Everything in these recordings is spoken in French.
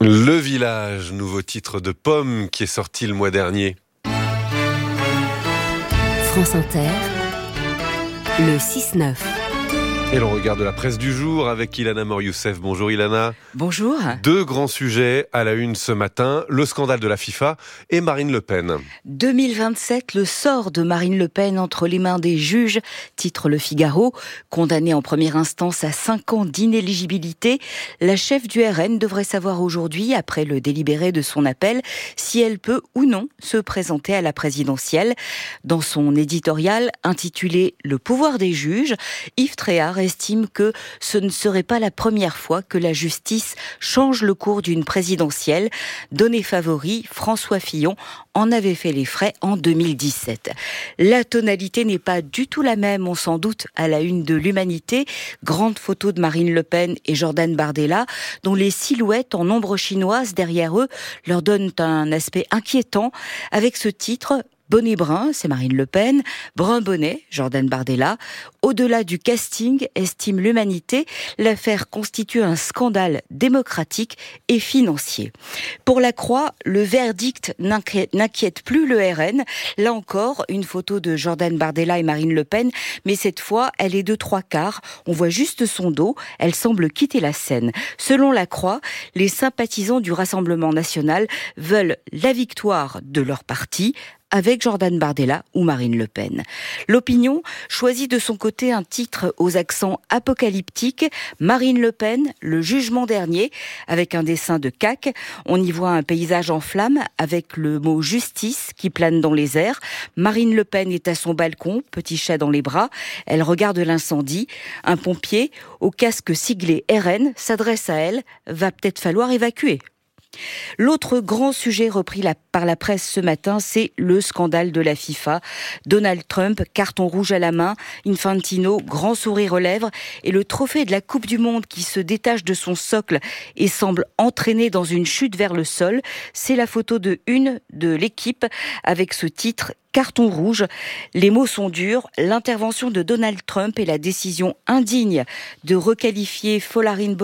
Le village, nouveau titre de Pomme qui est sorti le mois dernier. France Inter, le 6-9. Et l'on regarde la presse du jour avec Ilana Mor-Youssef. Bonjour Ilana. Bonjour. Deux grands sujets à la une ce matin, le scandale de la FIFA et Marine Le Pen. 2027, le sort de Marine Le Pen entre les mains des juges, titre Le Figaro. Condamnée en première instance à 5 ans d'inéligibilité, la chef du RN devrait savoir aujourd'hui, après le délibéré de son appel, si elle peut ou non se présenter à la présidentielle. Dans son éditorial intitulé « Le pouvoir des juges », Yves Tréhard estime que ce ne serait pas la première fois que la justice change le cours d'une présidentielle. Donné favori, François Fillon en avait fait les frais en 2017. La tonalité n'est pas du tout la même, on s'en doute, à la une de l'Humanité. Grande photo de Marine Le Pen et Jordan Bardella, dont les silhouettes en ombre chinoise derrière eux leur donnent un aspect inquiétant, avec ce titre « Bonnet brun », c'est Marine Le Pen, brun bonnet, Jordan Bardella. Au-delà du casting, estime l'Humanité, l'affaire constitue un scandale démocratique et financier. Pour la Croix, le verdict n'inquiète plus le RN. Là encore, une photo de Jordan Bardella et Marine Le Pen, mais cette fois, elle est de 3/4. On voit juste son dos, elle semble quitter la scène. Selon la Croix, les sympathisants du Rassemblement national veulent la victoire de leur parti, avec Jordan Bardella ou Marine Le Pen. L'Opinion choisit de son côté un titre aux accents apocalyptiques, Marine Le Pen, le jugement dernier, avec un dessin de CAQ. On y voit un paysage en flammes avec le mot justice qui plane dans les airs. Marine Le Pen est à son balcon, petit chat dans les bras. Elle regarde l'incendie. Un pompier, au casque siglé RN, s'adresse à elle. Va peut-être falloir évacuer. L'autre grand sujet repris par la presse ce matin, c'est le scandale de la FIFA. Donald Trump, carton rouge à la main, Infantino, grand sourire aux lèvres, et le trophée de la Coupe du Monde qui se détache de son socle et semble entraîné dans une chute vers le sol. C'est la photo de une de l'équipe avec ce titre « Carton rouge ». Les mots sont durs. L'intervention de Donald Trump et la décision indigne de requalifier Folarin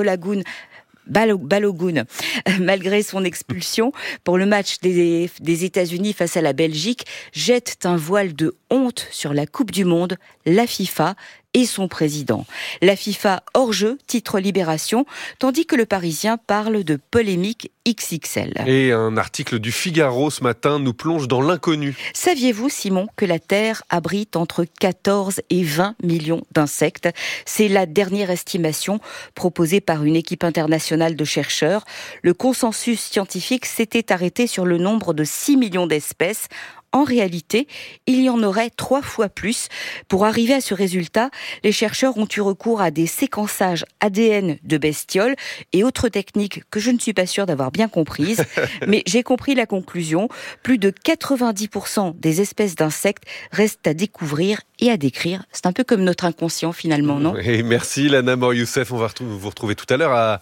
Balogun, malgré son expulsion pour le match des États-Unis face à la Belgique, jette un voile de honte sur la Coupe du Monde, la FIFA et son président. La FIFA hors jeu, titre Libération, tandis que le Parisien parle de polémique XXL. Et un article du Figaro ce matin nous plonge dans l'inconnu. Saviez-vous, Simon, que la Terre abrite entre 14 et 20 millions d'insectes ? C'est la dernière estimation proposée par une équipe internationale de chercheurs. Le consensus scientifique s'était arrêté sur le nombre de 6 millions d'espèces. En réalité, il y en aurait 3 fois plus. Pour arriver à ce résultat, les chercheurs ont eu recours à des séquençages ADN de bestioles et autres techniques que je ne suis pas sûre d'avoir bien comprises. Mais j'ai compris la conclusion. Plus de 90% des espèces d'insectes restent à découvrir et à décrire. C'est un peu comme notre inconscient finalement, non ? Et merci Ilana Mor-Youssef. On va vous retrouver tout à l'heure à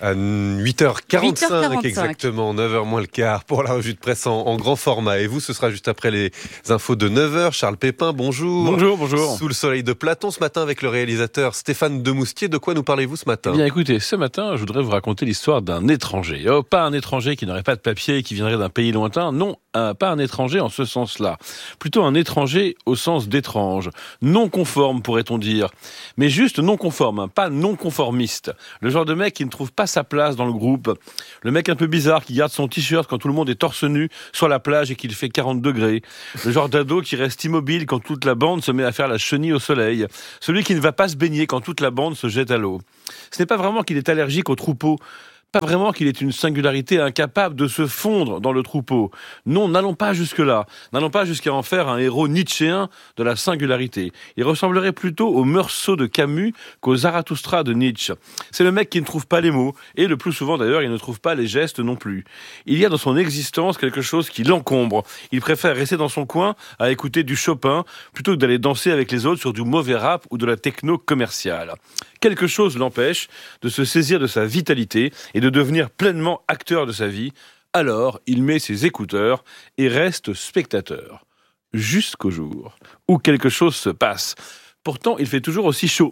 8h45 exactement, 9h moins le quart pour la revue de presse en grand format. Et vous, ce sera juste après les infos de 9h. Charles Pépin, bonjour. Bonjour. Sous le soleil de Platon ce matin avec le réalisateur Stéphane Demoustier. De quoi nous parlez-vous ce matin ? Eh bien écoutez, ce matin, je voudrais vous raconter l'histoire d'un étranger. Oh, pas un étranger qui n'aurait pas de papier et qui viendrait d'un pays lointain. Non, pas un étranger en ce sens-là. Plutôt un étranger au sens d'étrange. Non conforme, pourrait-on dire. Mais juste non conforme, pas non conformiste. Le genre de mec qui ne trouve pas sa place dans le groupe. Le mec un peu bizarre qui garde son t-shirt quand tout le monde est torse nu sur la plage et qu'il fait 40 degrés. Le genre d'ado qui reste immobile quand toute la bande se met à faire la chenille au soleil. Celui qui ne va pas se baigner quand toute la bande se jette à l'eau. Ce n'est pas vraiment qu'il est allergique au troupeau. Pas vraiment qu'il est une singularité incapable de se fondre dans le troupeau. Non, n'allons pas jusque-là. N'allons pas jusqu'à en faire un héros nietzschéen de la singularité. Il ressemblerait plutôt au Meursault de Camus qu'au Zarathustra de Nietzsche. C'est le mec qui ne trouve pas les mots, et le plus souvent d'ailleurs, il ne trouve pas les gestes non plus. Il y a dans son existence quelque chose qui l'encombre. Il préfère rester dans son coin à écouter du Chopin, plutôt que d'aller danser avec les autres sur du mauvais rap ou de la techno commerciale. Quelque chose l'empêche de se saisir de sa vitalité et de devenir pleinement acteur de sa vie. Alors, il met ses écouteurs et reste spectateur. Jusqu'au jour où quelque chose se passe. Pourtant, il fait toujours aussi chaud.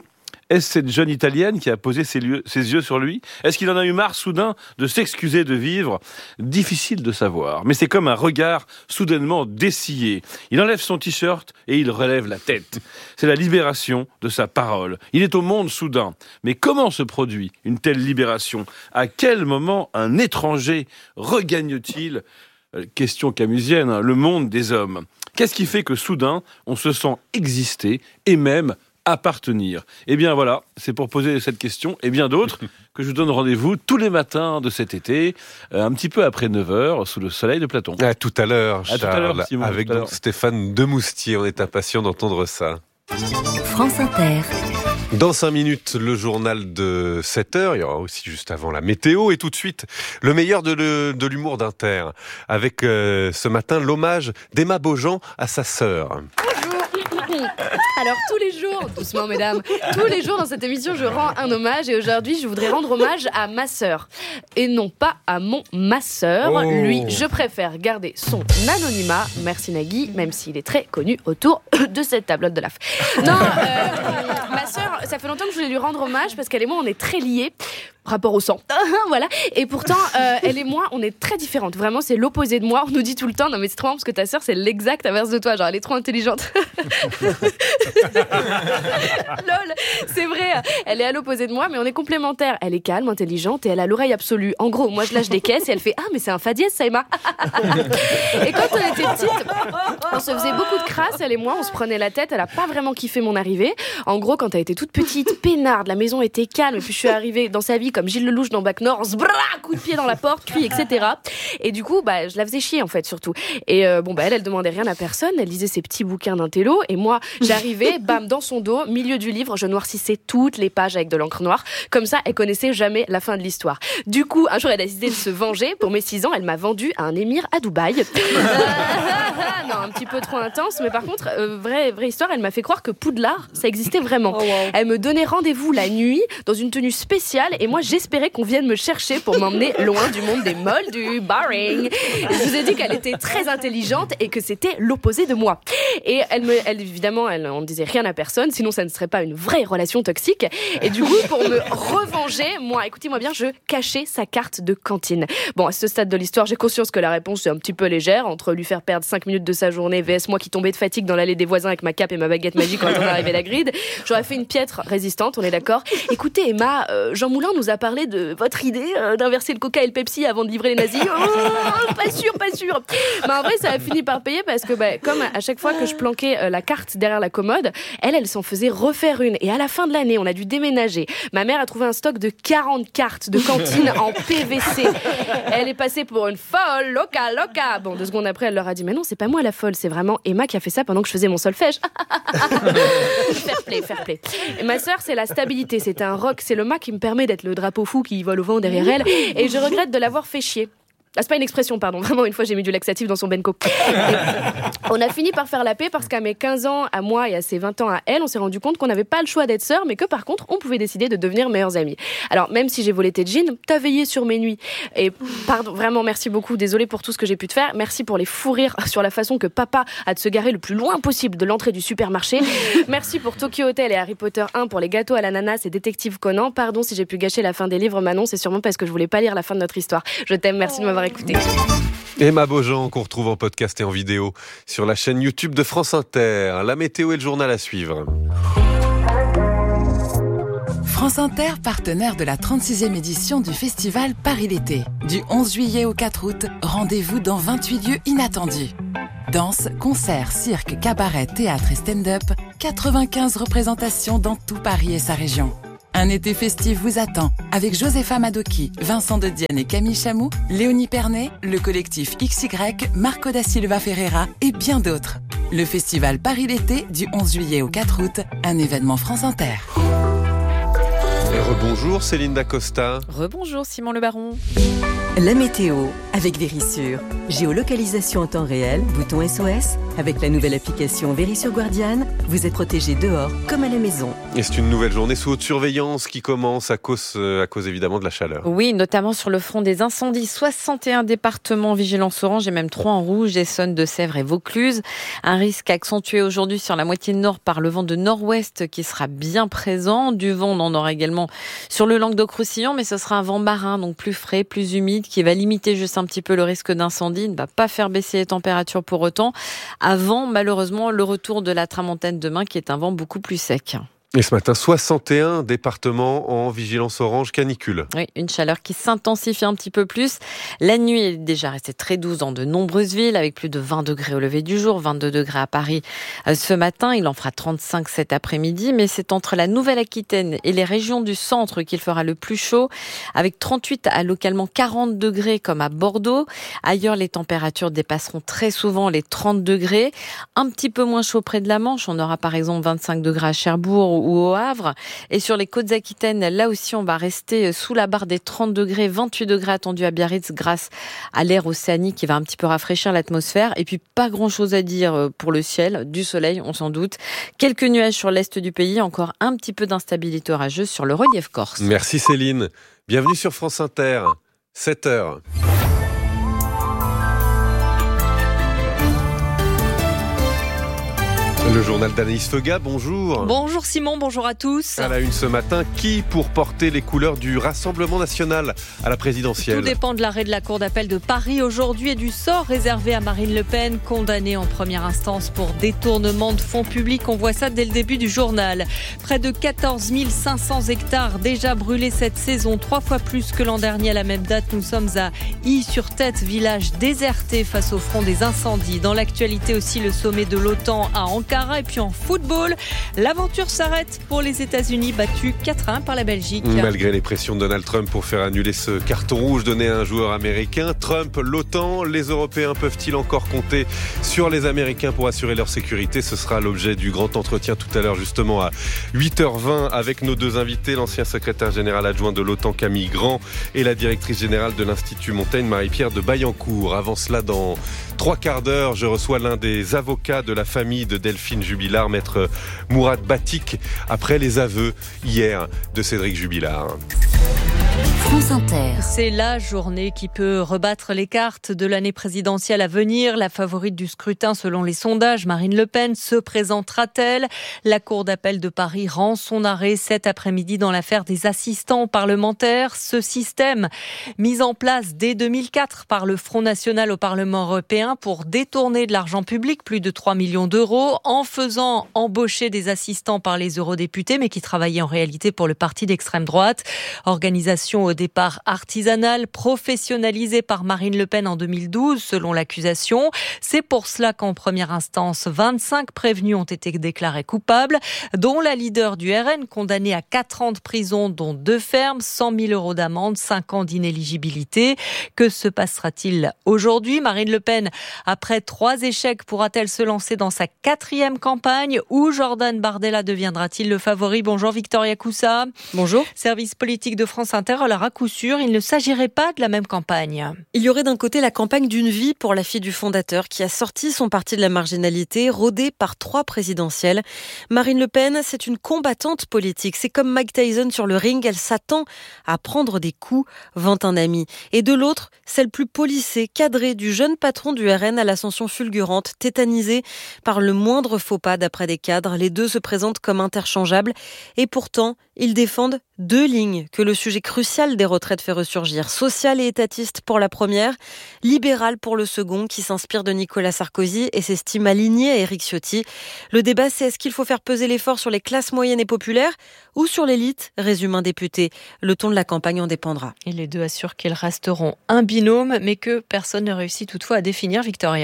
Est-ce cette jeune Italienne qui a posé ses yeux sur lui ? Est-ce qu'il en a eu marre soudain de s'excuser de vivre ? Difficile de savoir, mais c'est comme un regard soudainement dessillé. Il enlève son t-shirt et il relève la tête. C'est la libération de sa parole. Il est au monde soudain. Mais comment se produit une telle libération ? À quel moment un étranger regagne-t-il, question camusienne, le monde des hommes ? Qu'est-ce qui fait que soudain, on se sent exister et même appartenir ? Eh bien voilà, c'est pour poser cette question et bien d'autres que je vous donne rendez-vous tous les matins de cet été, un petit peu après 9h, sous le soleil de Platon. À tout à l'heure, Charles, tout à l'heure, Simon, avec donc Stéphane Demoustier. On est impatient d'entendre ça. France Inter. Dans 5 minutes, le journal de 7h. Il y aura aussi juste avant la météo. Et tout de suite, le meilleur de l'humour d'Inter. Avec ce matin l'hommage d'Emma Beaujean à sa sœur. Alors tous les jours, doucement mesdames, tous les jours dans cette émission je rends un hommage et aujourd'hui je voudrais rendre hommage à ma sœur et non pas à mon ma-sœur. Oh. Lui, je préfère garder son anonymat, merci Nagui, même s'il est très connu autour de cette tablote de l'AF. Non, ma sœur, ça fait longtemps que je voulais lui rendre hommage parce qu'elle et moi on est très liés. Rapport au sang, voilà. Et pourtant, elle et moi, on est très différentes. Vraiment, c'est l'opposé de moi. On nous dit tout le temps, non mais c'est trop marrant parce que ta sœur, c'est l'exact inverse de toi. Genre, elle est trop intelligente. Lol, c'est vrai. Elle est à l'opposé de moi, mais on est complémentaires. Elle est calme, intelligente et elle a l'oreille absolue. En gros, moi, je lâche des caisses et elle fait ah mais c'est un fa dièse, ça Emma. Et quand on était petites, on se faisait beaucoup de crasse. Elle et moi, on se prenait la tête. Elle a pas vraiment kiffé mon arrivée. En gros, quand elle était toute petite, peinarde, la maison était calme. Et puis je suis arrivée dans sa vie comme Gilles Lelouch dans Bac Nord, coup de pied dans la porte, cri, etc. Et du coup, je la faisais chier en fait, surtout. Et elle demandait rien à personne, elle lisait ses petits bouquins d'intello, et moi, j'arrivais, bam, dans son dos, milieu du livre, je noircissais toutes les pages avec de l'encre noire. Comme ça, elle connaissait jamais la fin de l'histoire. Du coup, un jour, elle a décidé de se venger. Pour mes 6 ans, elle m'a vendu à un émir à Dubaï. Non, un petit peu trop intense, mais par contre, vraie histoire, elle m'a fait croire que Poudlard, ça existait vraiment. Oh, wow. Elle me donnait rendez-vous la nuit, dans une tenue spéciale, et moi, j'espérais qu'on vienne me chercher pour m'emmener loin du monde des moldus, boring. Et je vous ai dit qu'elle était très intelligente et que c'était l'opposé de moi. Et évidemment, on ne disait rien à personne, sinon ça ne serait pas une vraie relation toxique. Et du coup, pour me revenger, écoutez-moi bien, je cachais sa carte de cantine. Bon, à ce stade de l'histoire, j'ai conscience que la réponse est un petit peu légère, entre lui faire perdre 5 minutes de sa journée, vs moi qui tombais de fatigue dans l'allée des voisins avec ma cape et ma baguette magique quand on arrivait à la grille. J'aurais fait une piètre résistante, on est d'accord. Écoutez, Emma, Jean Moulin nous a parlé de votre idée d'inverser le Coca et le Pepsi avant de livrer les nazis. Oh, pas sûr. Mais en vrai, ça a fini par payer parce que, comme à chaque fois que je planquais la carte derrière la commode, elle s'en faisait refaire une. Et à la fin de l'année, on a dû déménager. Ma mère a trouvé un stock de 40 cartes de cantine en PVC. Elle est passée pour une folle, loca. Bon, 2 secondes après, elle leur a dit, mais non, c'est pas moi la folle, c'est vraiment Emma qui a fait ça pendant que je faisais mon solfège. Fair play. Et ma sœur, c'est la stabilité, c'est un rock, c'est le mât qui me permet d'être le drapeau fou qui vole au vent derrière elle, et je regrette de l'avoir fait chier. Ah, c'est pas une expression, pardon. Vraiment, une fois, j'ai mis du laxatif dans son benko. On a fini par faire la paix parce qu'à mes 15 ans à moi et à ses 20 ans à elle, on s'est rendu compte qu'on n'avait pas le choix d'être sœurs, mais que par contre, on pouvait décider de devenir meilleures amies. Alors, même si j'ai volé tes jeans, t'as veillé sur mes nuits. Et pardon, vraiment, merci beaucoup. Désolée pour tout ce que j'ai pu te faire. Merci pour les fous rires sur la façon que papa a de se garer le plus loin possible de l'entrée du supermarché. Merci pour Tokyo Hotel et Harry Potter 1 pour les gâteaux à l'ananas et Détective Conan. Pardon si j'ai pu gâcher la fin des livres, Manon, c'est sûrement parce que je voulais pas lire la fin de notre histoire. Je t'aime, merci de m'avoir écouté. Emma Beaujean, qu'on retrouve en podcast et en vidéo sur la chaîne YouTube de France Inter. La météo et le journal à suivre. France Inter, partenaire de la 36e édition du festival Paris l'été. Du 11 juillet au 4 août, rendez-vous dans 28 lieux inattendus. Danse, concerts, cirque, cabaret, théâtre et stand-up, 95 représentations dans tout Paris et sa région. Un été festif vous attend avec Josepha Madoki, Vincent de Dienne et Camille Chamou, Léonie Pernet, le collectif XY, Marco da Silva Ferreira et bien d'autres. Le festival Paris l'été du 11 juillet au 4 août, un événement France Inter. Rebonjour Céline Dacosta. Rebonjour Simon Le Baron. La météo avec Vérissure. Géolocalisation en temps réel, bouton SOS. Avec la nouvelle application Vérissure Guardian, vous êtes protégé dehors comme à la maison. Et c'est une nouvelle journée sous haute surveillance qui commence à cause évidemment de la chaleur. Oui, notamment sur le front des incendies. 61 départements vigilance orange et même 3 en rouge, Essonne, Deux-Sèvres et Vaucluse. Un risque accentué aujourd'hui sur la moitié nord par le vent de nord-ouest qui sera bien présent. Du vent, on en aura également sur le Languedoc-Roussillon, mais ce sera un vent marin, donc plus frais, plus humide, qui va limiter juste un petit peu le risque d'incendie. Il ne va pas faire baisser les températures pour autant. Avant, malheureusement, le retour de la tramontane demain, qui est un vent beaucoup plus sec. Et ce matin, 61 départements en vigilance orange canicule. Oui, une chaleur qui s'intensifie un petit peu plus. La nuit est déjà restée très douce dans de nombreuses villes, avec plus de 20 degrés au lever du jour, 22 degrés à Paris ce matin. Il en fera 35 cet après-midi, mais c'est entre la Nouvelle-Aquitaine et les régions du centre qu'il fera le plus chaud, avec 38 à localement 40 degrés comme à Bordeaux. Ailleurs, les températures dépasseront très souvent les 30 degrés. Un petit peu moins chaud près de la Manche. On aura par exemple 25 degrés à Cherbourg ou au Havre. Et sur les côtes aquitaines, là aussi, on va rester sous la barre des 30 degrés, 28 degrés attendus à Biarritz grâce à l'air océanique qui va un petit peu rafraîchir l'atmosphère. Et puis, pas grand-chose à dire pour le ciel, du soleil, on s'en doute. Quelques nuages sur l'est du pays, encore un petit peu d'instabilité orageuse sur le relief corse. Merci Céline. Bienvenue sur France Inter, 7h. Le journal d'Anaïs Feuga, bonjour. Bonjour Simon, bonjour à tous. À la une ce matin, qui pour porter les couleurs du Rassemblement national à la présidentielle? Tout dépend de l'arrêt de la Cour d'appel de Paris aujourd'hui et du sort réservé à Marine Le Pen, condamnée en première instance pour détournement de fonds publics. On voit ça dès le début du journal. Près de 14 500 hectares déjà brûlés cette saison, 3 fois plus que l'an dernier à la même date. Nous sommes à Y-sur-Tête, village déserté face au front des incendies. Dans l'actualité aussi, le sommet de l'OTAN à Ankara. Et puis en football, l'aventure s'arrête pour les États-Unis, battus 4-1 par la Belgique. Malgré les pressions de Donald Trump pour faire annuler ce carton rouge donné à un joueur américain, Trump, l'OTAN, les Européens peuvent-ils encore compter sur les Américains pour assurer leur sécurité? Ce sera l'objet du grand entretien tout à l'heure, justement à 8h20 avec nos deux invités, l'ancien secrétaire général adjoint de l'OTAN Camille Grand et la directrice générale de l'Institut Montaigne Marie-Pierre de Baillancourt. Avant cela, dans 3 quarts d'heure, je reçois l'un des avocats de la famille de Delphine Jubilard, maître Mourad Batik, après les aveux hier de Cédric Jubilard. France Inter. C'est la journée qui peut rebattre les cartes de l'année présidentielle à venir. La favorite du scrutin selon les sondages, Marine Le Pen, se présentera-t-elle? La Cour d'appel de Paris rend son arrêt cet après-midi dans l'affaire des assistants parlementaires. Ce système, mis en place dès 2004 par le Front National au Parlement européen pour détourner de l'argent public, plus de 3 millions d'euros, en faisant embaucher des assistants par les eurodéputés, mais qui travaillaient en réalité pour le parti d'extrême droite. Organisation au départ artisanale, professionnalisée par Marine Le Pen en 2012, selon l'accusation. C'est pour cela qu'en première instance, 25 prévenus ont été déclarés coupables, dont la leader du RN, condamnée à 4 ans de prison, dont 2 fermes, 100 000 euros d'amende, 5 ans d'inéligibilité. Que se passera-t-il aujourd'hui? Marine Le Pen, après 3 échecs, pourra-t-elle se lancer dans sa 4e campagne ou Jordan Bardella deviendra-t-il le favori? Bonjour Victoria Coussa. Bonjour. Service politique de France Inter, alors à coup sûr, il ne s'agirait pas de la même campagne. Il y aurait d'un côté la campagne d'une vie pour la fille du fondateur qui a sorti son parti de la marginalité, rodée par 3 présidentielles. Marine Le Pen, c'est une combattante politique. C'est comme Mike Tyson sur le ring, elle s'attend à prendre des coups, vante un ami. Et de l'autre, celle plus polissée, cadrée du jeune patron du RN à l'ascension fulgurante, tétanisée par le moindre faux pas d'après des cadres. Les deux se présentent comme interchangeables et pourtant, ils défendent 2 lignes que le sujet crucial des retraites fait ressurgir. Sociale et étatiste pour la première, libérale pour le second, qui s'inspire de Nicolas Sarkozy et s'estime aligné à Éric Ciotti. Le débat, c'est est-ce qu'il faut faire peser l'effort sur les classes moyennes et populaires ou sur l'élite, résume un député. Le ton de la campagne en dépendra. Et les deux assurent qu'ils resteront un binôme, mais que personne ne réussit toutefois à définir, Victoria.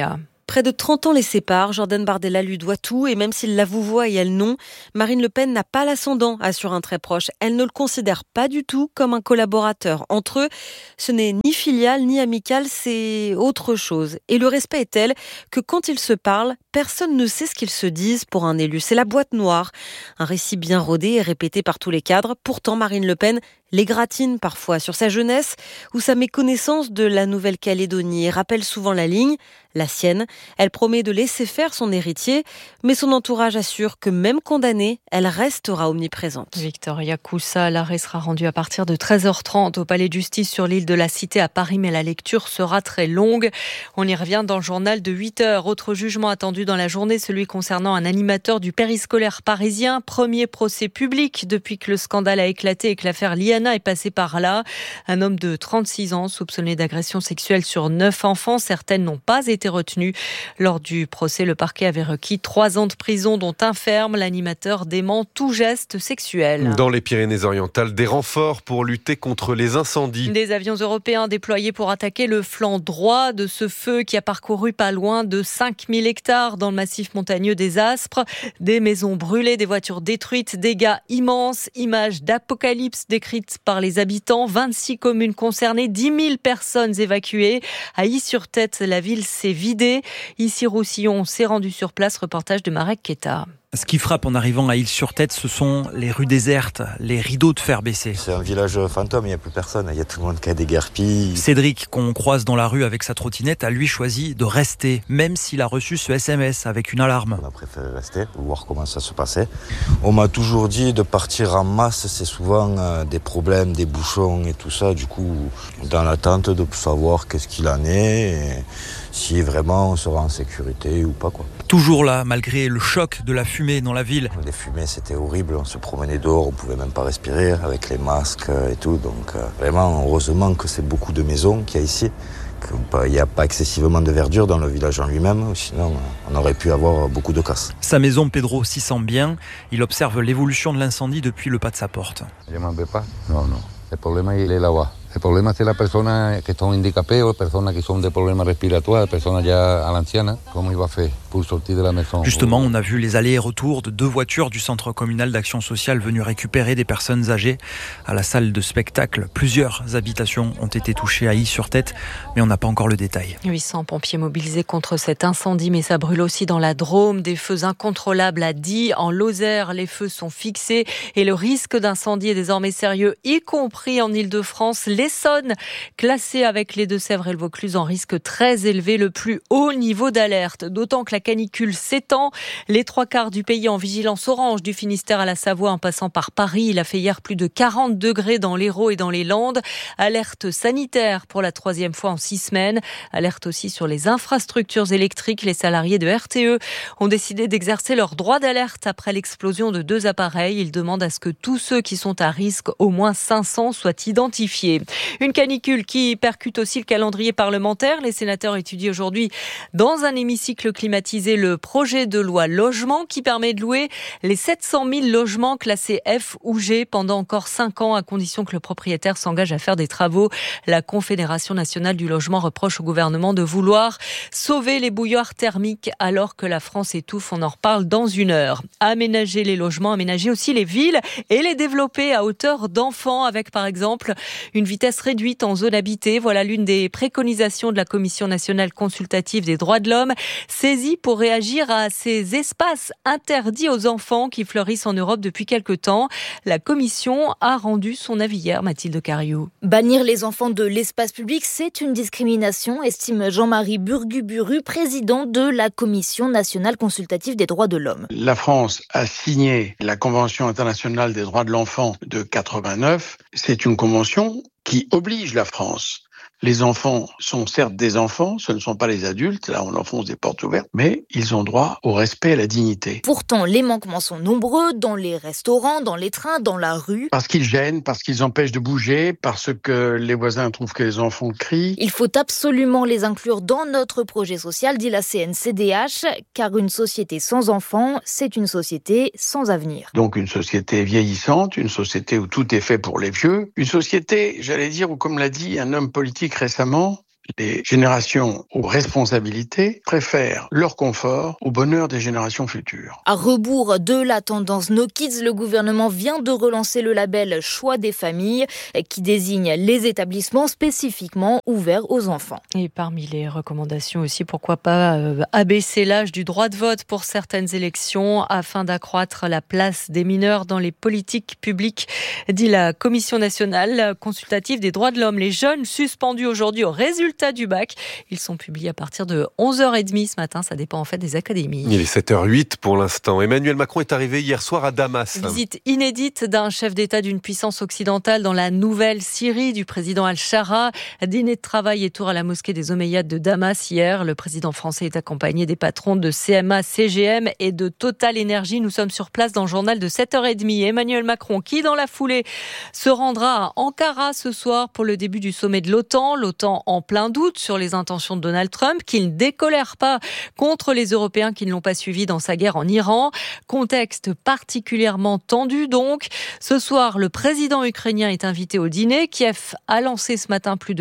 Près de 30 ans les séparent, Jordan Bardella lui doit tout et même s'il la vouvoie et elle non, Marine Le Pen n'a pas l'ascendant, assure un très proche. Elle ne le considère pas du tout comme un collaborateur. Entre eux, ce n'est ni filial ni amical, c'est autre chose. Et le respect est tel que quand ils se parlent, personne ne sait ce qu'ils se disent pour un élu. C'est la boîte noire. Un récit bien rodé et répété par tous les cadres. Pourtant, Marine Le Pen l'égratigne parfois sur sa jeunesse ou sa méconnaissance de la Nouvelle-Calédonie et rappelle souvent la ligne, la sienne. Elle promet de laisser faire son héritier, mais son entourage assure que même condamnée, elle restera omniprésente. Victoria Coussa, l'arrêt sera rendu à partir de 13h30 au Palais de Justice sur l'île de la Cité à Paris, mais la lecture sera très longue. On y revient dans le journal de 8h. Autre jugement attendu dans la journée, celui concernant un animateur du périscolaire parisien. Premier procès public depuis que le scandale a éclaté et que l'affaire Liana est passée par là. Un homme de 36 ans soupçonné d'agression sexuelle sur 9 enfants. Certaines n'ont pas été retenues. Lors du procès, le parquet avait requis 3 ans de prison, dont un ferme. L'animateur dément tout geste sexuel. Dans les Pyrénées-Orientales, des renforts pour lutter contre les incendies. Des avions européens déployés pour attaquer le flanc droit de ce feu qui a parcouru pas loin de 5000 hectares dans le massif montagneux des Aspres. Des maisons brûlées, des voitures détruites, dégâts immenses, images d'apocalypse décrites par les habitants. 26 communes concernées, 10 000 personnes évacuées. À Is-sur-Tête, la ville s'est vidée. Ici, Roussillon s'est rendu sur place. Reportage de Marek Keta. Ce qui frappe en arrivant à Is-sur-Tête, ce sont les rues désertes, les rideaux de fer baissés. C'est un village fantôme, il n'y a plus personne, il y a tout le monde qui a déguerpi. Cédric, qu'on croise dans la rue avec sa trottinette, a lui choisi de rester, même s'il a reçu ce SMS avec une alarme. On a préféré rester, voir comment ça se passait. On m'a toujours dit de partir en masse, c'est souvent des problèmes, des bouchons et tout ça. Du coup, dans l'attente de savoir qu'est-ce qu'il en est et si vraiment on sera en sécurité ou pas, quoi. Toujours là, malgré le choc de la fumée dans la ville. Les fumées, c'était horrible. On se promenait dehors, on pouvait même pas respirer avec les masques et tout. Donc vraiment, heureusement que c'est beaucoup de maisons qu'il y a ici. Il n'y a pas excessivement de verdure dans le village en lui-même. Sinon, on aurait pu avoir beaucoup de casse. Sa maison, Pedro s'y sent bien. Il observe l'évolution de l'incendie depuis le pas de sa porte. Je m'en vais pas. Non. Le problème, il est là-bas. Le problème, c'est la personne qui sont handicapées, les personnes qui ont des problèmes respiratoires, les personnes déjà à l'ancienne. Comment il va faire pour sortir de la maison? Justement, on a vu les allers et retours de 2 voitures du Centre communal d'action sociale venues récupérer des personnes âgées à la salle de spectacle. Plusieurs habitations ont été touchées à Is-sur-Tête, mais on n'a pas encore le détail. 800 pompiers mobilisés contre cet incendie, mais ça brûle aussi dans la Drôme. Des feux incontrôlables à Die. En Lozère, les feux sont fixés et le risque d'incendie est désormais sérieux, y compris en Île-de-France. L'Essonne, classée avec les Deux-Sèvres et le Vaucluse en risque très élevé, le plus haut niveau d'alerte. D'autant que la canicule s'étend. Les 3/4 du pays en vigilance orange, du Finistère à la Savoie en passant par Paris. Il a fait hier plus de 40 degrés dans l'Hérault et dans les Landes. Alerte sanitaire pour la 3e fois en 6 semaines. Alerte aussi sur les infrastructures électriques. Les salariés de RTE ont décidé d'exercer leur droit d'alerte après l'explosion de 2 appareils. Ils demandent à ce que tous ceux qui sont à risque, au moins 500, soient identifiés. Une canicule qui percute aussi le calendrier parlementaire. Les sénateurs étudient aujourd'hui dans un hémicycle climatisé le projet de loi logement qui permet de louer les 700 000 logements classés F ou G pendant encore 5 ans à condition que le propriétaire s'engage à faire des travaux. La Confédération nationale du logement reproche au gouvernement de vouloir sauver les bouilloires thermiques alors que la France étouffe. On en reparle dans 1 heure. Aménager les logements, aménager aussi les villes et les développer à hauteur d'enfants avec par exemple une vitesse réduite en zone habitée. Voilà l'une des préconisations de la Commission nationale consultative des droits de l'homme, saisie pour réagir à ces espaces interdits aux enfants qui fleurissent en Europe depuis quelque temps. La Commission a rendu son avis hier, Mathilde Cariou. Bannir les enfants de l'espace public, c'est une discrimination, estime Jean-Marie Burgu-Buru, président de la Commission nationale consultative des droits de l'homme. La France a signé la Convention internationale des droits de l'enfant de 89. C'est une convention qui oblige la France. Les enfants sont certes des enfants, ce ne sont pas les adultes, là on enfonce des portes ouvertes, mais ils ont droit au respect et à la dignité. Pourtant, les manquements sont nombreux dans les restaurants, dans les trains, dans la rue. Parce qu'ils gênent, parce qu'ils empêchent de bouger, parce que les voisins trouvent que les enfants crient. Il faut absolument les inclure dans notre projet social, dit la CNCDH, car une société sans enfants, c'est une société sans avenir. Donc une société vieillissante, une société où tout est fait pour les vieux, une société, j'allais dire, où comme l'a dit un homme politique récemment, les générations aux responsabilités préfèrent leur confort au bonheur des générations futures. À rebours de la tendance No Kids, le gouvernement vient de relancer le label Choix des familles qui désigne les établissements spécifiquement ouverts aux enfants. Et parmi les recommandations aussi, pourquoi pas abaisser l'âge du droit de vote pour certaines élections afin d'accroître la place des mineurs dans les politiques publiques, dit la Commission nationale consultative des droits de l'homme. Les jeunes suspendus aujourd'hui aux résultats du bac, ils sont publiés à partir de 11h30 ce matin, ça dépend en fait des académies. Il est 7h08 pour l'instant. Emmanuel Macron est arrivé hier soir à Damas. Visite inédite d'un chef d'État d'une puissance occidentale dans la nouvelle Syrie du président Al-Shara. Dîner de travail et tour à la mosquée des Omeyyades de Damas hier. Le président français est accompagné des patrons de CMA, CGM et de Total Énergie. Nous sommes sur place dans le journal de 7h30. Emmanuel Macron qui, dans la foulée, se rendra à Ankara ce soir pour le début du sommet de l'OTAN. L'OTAN en plein doute sur les intentions de Donald Trump, qui ne décolère pas contre les Européens qui ne l'ont pas suivi dans sa guerre en Iran. Contexte particulièrement tendu donc. Ce soir, le président ukrainien est invité au dîner. Kiev a lancé ce matin plus de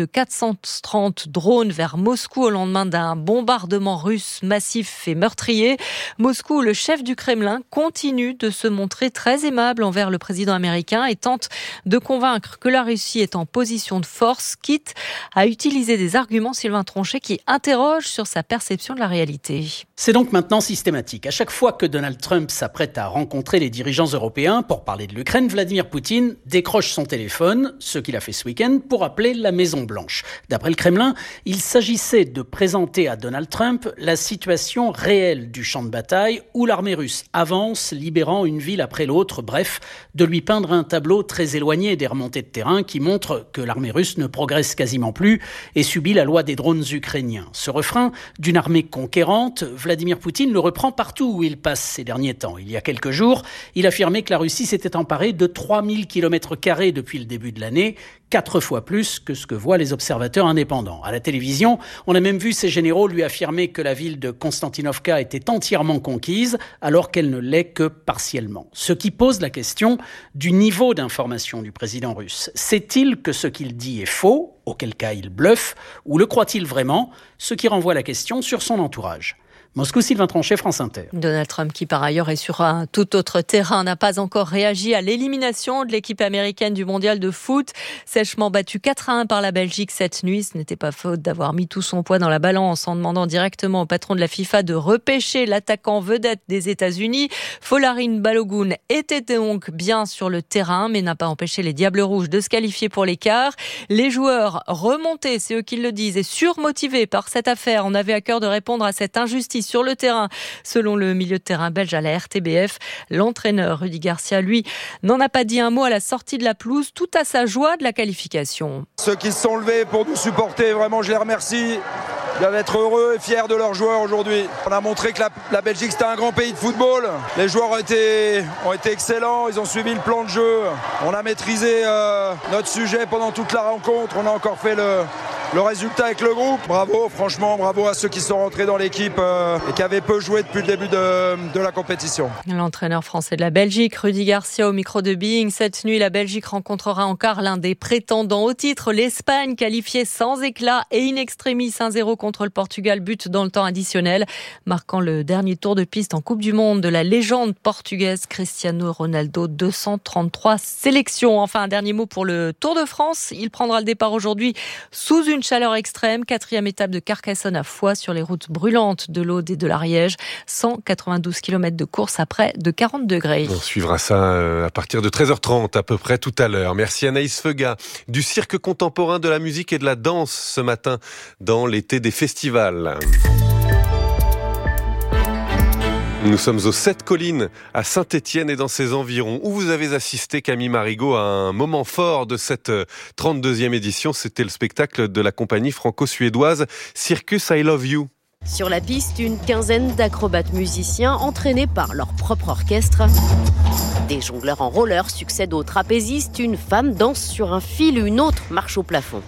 430 drones vers Moscou au lendemain d'un bombardement russe massif et meurtrier. Moscou, le chef du Kremlin, continue de se montrer très aimable envers le président américain et tente de convaincre que la Russie est en position de force, quitte à utiliser des arguments, Sylvain Tronchet, qui interroge sur sa perception de la réalité. C'est donc maintenant systématique. À chaque fois que Donald Trump s'apprête à rencontrer les dirigeants européens pour parler de l'Ukraine, Vladimir Poutine décroche son téléphone, ce qu'il a fait ce week-end, pour appeler la Maison-Blanche. D'après le Kremlin, il s'agissait de présenter à Donald Trump la situation réelle du champ de bataille où l'armée russe avance, libérant une ville après l'autre, bref, de lui peindre un tableau très éloigné des remontées de terrain qui montre que l'armée russe ne progresse quasiment plus et subit la loi des drones ukrainiens. Ce refrain d'une armée conquérante, Vladimir Poutine le reprend partout où il passe ces derniers temps. Il y a quelques jours, il affirmait que la Russie s'était emparée de 3000 km² depuis le début de l'année, 4 fois plus que ce que voient les observateurs indépendants. À la télévision, on a même vu ces généraux lui affirmer que la ville de Konstantinovka était entièrement conquise, alors qu'elle ne l'est que partiellement. Ce qui pose la question du niveau d'information du président russe. Sait-il que ce qu'il dit est faux, auquel cas il bluffe, ou le croit-il vraiment, ce qui renvoie la question sur son entourage. Moscou, Sylvain Tronchet, France Inter. Donald Trump, qui par ailleurs est sur un tout autre terrain, n'a pas encore réagi à l'élimination de l'équipe américaine du mondial de foot. Sèchement battu 4-1 par la Belgique cette nuit. Ce n'était pas faute d'avoir mis tout son poids dans la balance en demandant directement au patron de la FIFA de repêcher l'attaquant vedette des États-Unis. Folarin Balogun était donc bien sur le terrain, mais n'a pas empêché les Diables Rouges de se qualifier pour les quarts. Les joueurs remontés, c'est eux qui le disent, et surmotivés par cette affaire. On avait à cœur de répondre à cette injustice sur le terrain, selon le milieu de terrain belge à la RTBF. L'entraîneur Rudy Garcia, lui, n'en a pas dit un mot à la sortie de la pelouse, tout à sa joie de la qualification. Ceux qui se sont levés pour nous supporter, vraiment je les remercie. Ils doivent être heureux et fiers de leurs joueurs aujourd'hui. On a montré que la Belgique c'était un grand pays de football. Les joueurs ont été excellents, ils ont suivi le plan de jeu. On a maîtrisé notre sujet pendant toute la rencontre. On a encore fait le résultat avec le groupe. Bravo, franchement, bravo à ceux qui sont rentrés dans l'équipe et qui avaient peu joué depuis le début de la compétition. L'entraîneur français de la Belgique, Rudy Garcia, au micro de Being. Cette nuit, la Belgique rencontrera en quart l'un des prétendants au titre, l'Espagne, qualifiée sans éclat et in extremis 1-0 contre le Portugal, but dans le temps additionnel, marquant le dernier tour de piste en Coupe du Monde de la légende portugaise Cristiano Ronaldo, 233 sélections. Enfin, un dernier mot pour le Tour de France. Il prendra le départ aujourd'hui sous une chaleur extrême. 4e étape de Carcassonne à Foix sur les routes brûlantes de l'Aude et de l'Ariège. 192 km de course à près de 40 degrés. On suivra ça à partir de 13h30 à peu près tout à l'heure. Merci Anaïs Feuga du cirque contemporain de la musique et de la danse ce matin dans l'été des festivals. Nous sommes aux 7 collines à Saint-Étienne et dans ses environs où vous avez assisté, Camille Marigot, à un moment fort de cette 32e édition. C'était le spectacle de la compagnie franco-suédoise Circus I Love You. Sur la piste, une quinzaine d'acrobates musiciens entraînés par leur propre orchestre. Des jongleurs en roller succèdent aux trapézistes. Une femme danse sur un fil, une autre marche au plafond.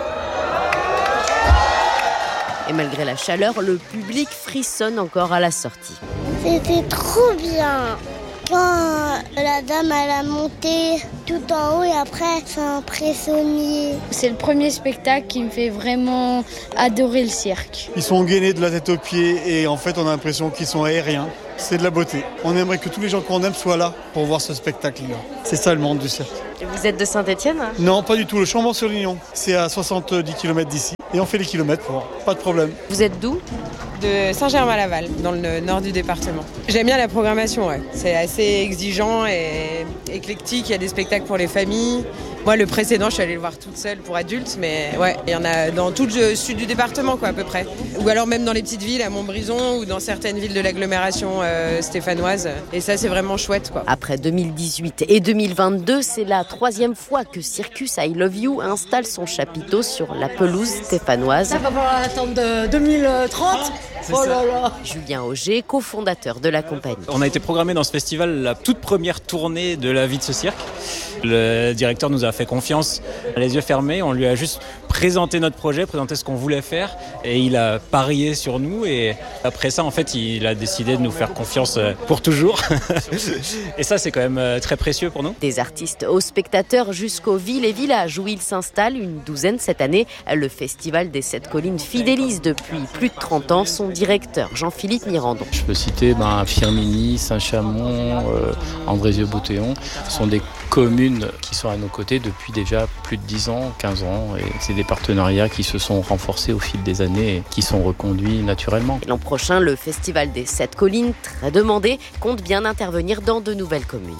Et malgré la chaleur, le public frissonne encore à la sortie. C'était trop bien. Quand la dame elle a monté tout en haut et après c'est impressionné. C'est le premier spectacle qui me fait vraiment adorer le cirque. Ils sont gainés de la tête aux pieds et en fait on a l'impression qu'ils sont aériens. C'est de la beauté. On aimerait que tous les gens qu'on aime soient là pour voir ce spectacle-là. C'est ça le monde du cirque. Et vous êtes de Saint-Étienne ? Non, pas du tout. Le Chambord-sur-Lignon. C'est à 70 km d'ici. Et on fait les kilomètres pour voir. Pas de problème. Vous êtes d'où ? De Saint-Germain-Laval, dans le nord du département. J'aime bien la programmation, ouais. C'est assez exigeant et éclectique. Il y a des spectacles pour les familles. Moi, le précédent, je suis allée le voir toute seule pour adultes, mais ouais, il y en a dans tout le sud du département, quoi, à peu près. Ou alors même dans les petites villes, à Montbrison, ou dans certaines villes de l'agglomération stéphanoise. Et ça, c'est vraiment chouette, quoi. Après 2018 et 2022, c'est la 3e fois que Circus I Love You installe son chapiteau sur la pelouse stéphanoise. Ça va falloir attendre 2030. Oh là là. Julien Auger, cofondateur de la compagnie. On a été programmé dans ce festival la toute première tournée de la vie de ce cirque. Le directeur nous a fait confiance, les yeux fermés, on lui a juste présenté notre projet, présenté ce qu'on voulait faire et il a parié sur nous et après ça en fait il a décidé de nous faire confiance pour toujours et ça c'est quand même très précieux pour nous. Des artistes aux spectateurs jusqu'aux villes et villages où il s'installe, une douzaine cette année. Le Festival des 7 Collines fidélise depuis plus de 30 ans son directeur Jean-Philippe Mirandon. Je peux citer Firminy, Saint-Chamond, Andrézieux-Beautéon. Ce sont des communes qui sont à nos côtés depuis déjà plus de 10 ans, 15 ans. Et c'est des partenariats qui se sont renforcés au fil des années et qui sont reconduits naturellement. L'an prochain, le Festival des 7 Collines, très demandé, compte bien intervenir dans de nouvelles communes.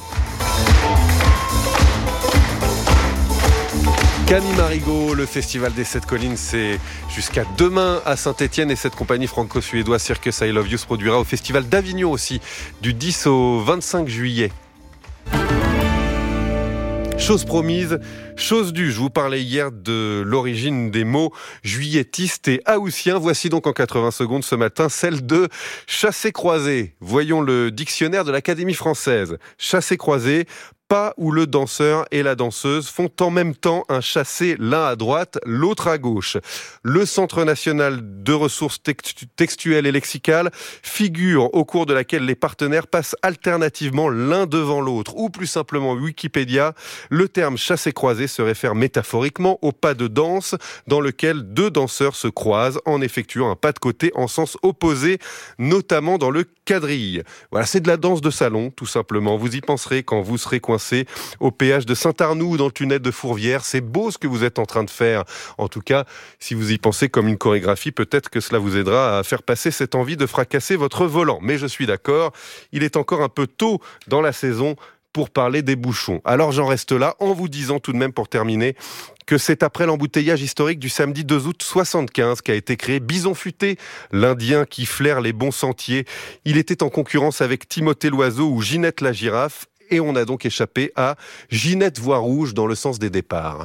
Camille Marigot, le Festival des 7 Collines, c'est jusqu'à demain à Saint-Étienne et cette compagnie franco-suédoise Circus I Love You se produira au Festival d'Avignon aussi, du 10 au 25 juillet. Chose promise, chose due. Je vous parlais hier de l'origine des mots juilletistes et haussiens. Voici donc en 80 secondes ce matin celle de chassé-croisé. Voyons le dictionnaire de l'Académie française. Chassé-croisé, pas où le danseur et la danseuse font en même temps un chassé, l'un à droite, l'autre à gauche. Le Centre national de ressources textuelles et lexicales, figure au cours de laquelle les partenaires passent alternativement l'un devant l'autre. Ou plus simplement Wikipédia, le terme chassé-croisé se réfère métaphoriquement au pas de danse dans lequel deux danseurs se croisent en effectuant un pas de côté en sens opposé, notamment dans le quadrille. Voilà, c'est de la danse de salon, tout simplement. Vous y penserez quand vous serez coincé au péage de Saint-Arnoux ou dans le tunnel de Fourvière. C'est beau ce que vous êtes en train de faire. En tout cas, si vous y pensez comme une chorégraphie, peut-être que cela vous aidera à faire passer cette envie de fracasser votre volant. Mais je suis d'accord, il est encore un peu tôt dans la saison pour parler des bouchons. Alors j'en reste là en vous disant tout de même pour terminer que c'est après l'embouteillage historique du samedi 2 août 75 qu'a été créé Bison Futé, l'Indien qui flaire les bons sentiers. Il était en concurrence avec Timothée l'Oiseau ou Ginette la Girafe. Et on a donc échappé à Ginette voit rouge dans le sens des départs.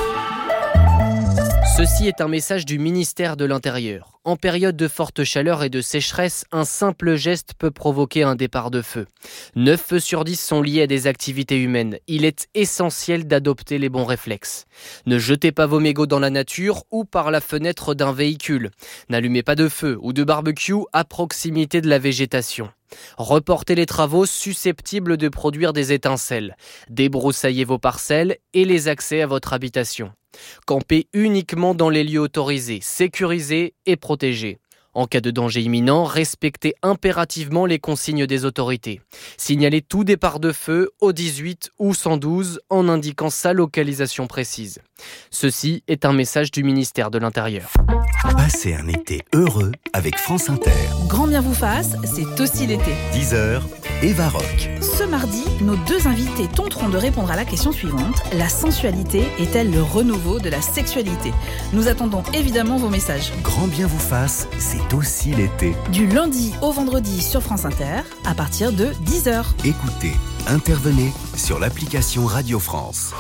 Ceci est un message du ministère de l'Intérieur. En période de forte chaleur et de sécheresse, un simple geste peut provoquer un départ de feu. 9 feux sur 10 sont liés à des activités humaines. Il est essentiel d'adopter les bons réflexes. Ne jetez pas vos mégots dans la nature ou par la fenêtre d'un véhicule. N'allumez pas de feu ou de barbecue à proximité de la végétation. Reportez les travaux susceptibles de produire des étincelles. Débroussaillez vos parcelles et les accès à votre habitation. Campez uniquement dans les lieux autorisés, sécurisés et protégés. En cas de danger imminent, respectez impérativement les consignes des autorités. Signalez tout départ de feu au 18 ou 112 en indiquant sa localisation précise. Ceci est un message du ministère de l'Intérieur. Passez un été heureux avec France Inter. Grand bien vous fasse, c'est aussi l'été. 10h, Eva Rock. Ce mardi, nos deux invités tenteront de répondre à la question suivante. La sensualité est-elle le renouveau de la sexualité ? Nous attendons évidemment vos messages. Grand bien vous fasse, c'est aussi l'été. Du lundi au vendredi sur France Inter, à partir de 10h. Écoutez, intervenez sur l'application Radio France.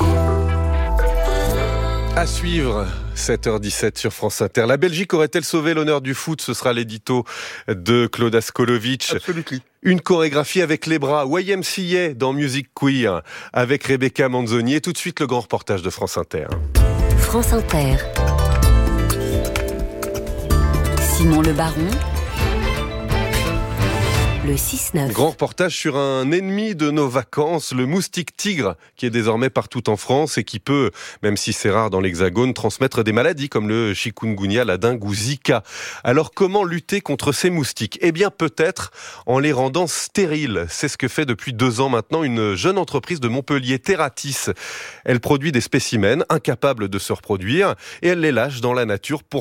À suivre, 7h17 sur France Inter. La Belgique aurait-elle sauvé l'honneur du foot ? Ce sera l'édito de Claude Askolovic. Absolument. Une chorégraphie avec les bras. YMCA dans Music Queer avec Rebecca Manzoni. Et tout de suite, le grand reportage de France Inter. France Inter. Simon Le Baron. Bleu 6-9. Grand reportage sur un ennemi de nos vacances, le moustique tigre, qui est désormais partout en France et qui peut, même si c'est rare dans l'Hexagone, transmettre des maladies comme le chikungunya, la dengue ou Zika. Alors comment lutter contre ces moustiques ? Eh bien peut-être en les rendant stériles. C'est ce que fait depuis 2 ans maintenant une jeune entreprise de Montpellier, Terratis. Elle produit des spécimens incapables de se reproduire et elle les lâche dans la nature pour